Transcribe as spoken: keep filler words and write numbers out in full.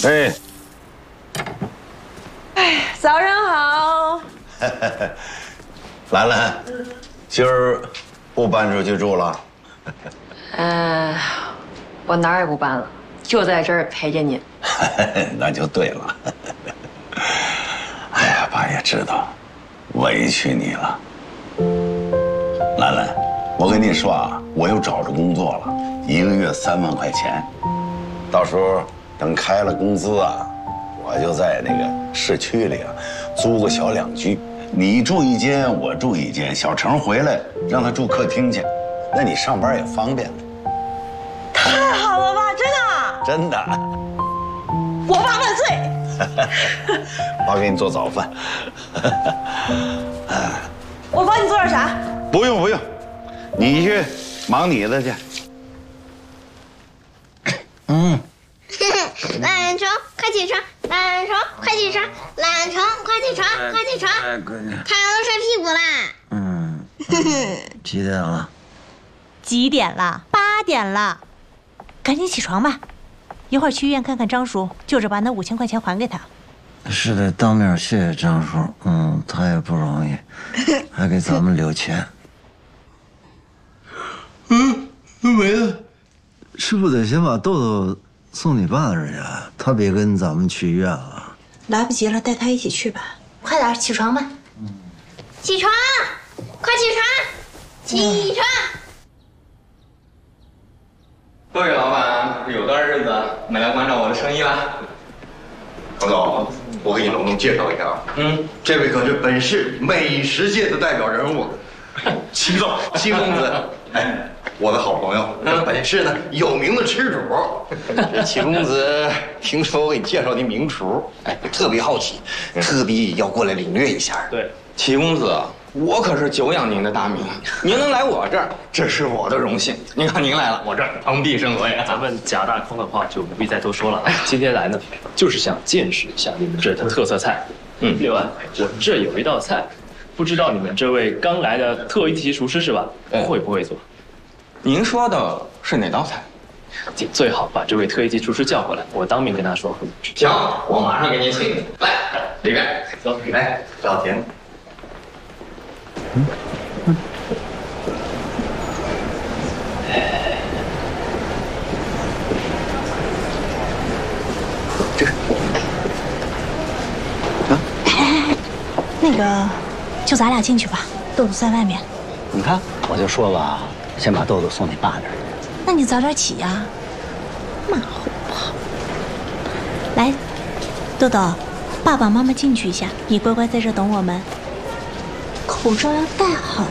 哎， 哎，早上好。 兰兰，今儿不搬出去住了？ 嗯、呃，我哪儿也不搬了，就在这儿陪着您。 那就对了。哎呀，爸也知道，委屈你了。兰兰，我跟你说啊，我又找着工作了，一个月三万块钱，到时候等开了工资啊，我就在那个市区里啊租个小两居，你住一间，我住一间，小程回来让他住客厅去，那你上班也方便了。 太好了吧，真的？ 真的。 我爸万岁！ 爸给你做早饭。 我帮你做点啥？ 不用不用，你去忙你的去。嗯。 懒人虫，快起床！懒人虫，快起床！懒人虫，快起床！快起床！ 哎，闺女， 太阳都晒屁股啦！ 嗯，几点了？ 几点了？八点了，赶紧起床吧。一会儿去医院看看张叔，就着把那五千块钱还给他。 是得当面谢谢张叔，嗯，他也不容易，还给咱们留钱。嗯，没了，是不是得先把豆豆送你爸那儿去？他别跟咱们去医院了。 来不及了，带他一起去吧。快点起床吧。 嗯，起床，快起床，起床！ 各位老板，有段日子没来关照我的生意了。 彭总，我给你隆重介绍一下啊，嗯，这位可是本市美食界的代表人物，齐总，齐公子。哎，我的好朋友，本市呢有名的吃主。这齐公子听说我给你介绍的名厨，哎，特别好奇，特地要过来领略一下。 对，齐公子，我可是久仰您的大名，您能来我这儿，这是我的荣幸。您看您来了，我这儿蓬荜生辉。 咱们贾大空的话就不必再多说了。今天来呢，就是想见识一下你们这的特色菜。嗯，另外，我这有一道菜，不知道你们这位刚来的特一级厨师是吧？会不会做？ 您说的是哪道菜？ 请最好把这位特一级厨师叫过来，我当面跟他说。 行，我马上给您请。来，里边走， 来，老田。 嗯嗯。 这个。啊。那个，就咱俩进去吧，豆豆在外面。 你看，我就说吧，先把豆豆送你爸那儿。 那你早点起呀，马后炮。来，豆豆，爸爸妈妈进去一下，你乖乖在这等我们。口罩要戴好